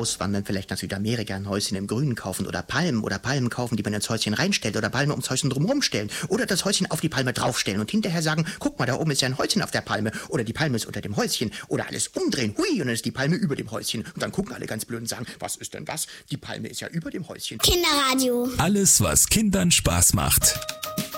auswandern, vielleicht nach Südamerika, ein Häuschen im Grünen kaufen oder Palmen kaufen, die man ins Häuschen reinstellt oder Palmen ums Häuschen drumherum stellen oder das Häuschen auf die Palme draufstellen und hinterher sagen, guck mal, da oben ist ja ein Häuschen auf der Palme oder die Palme ist unter dem Häuschen oder alles umdrehen, hui, und dann ist die Palme über dem Häuschen und dann gucken alle ganz blöd und sagen, was ist denn das? Die Palme ist ja über dem Häuschen. Kinderradio. Alles, was Kindern Spaß macht.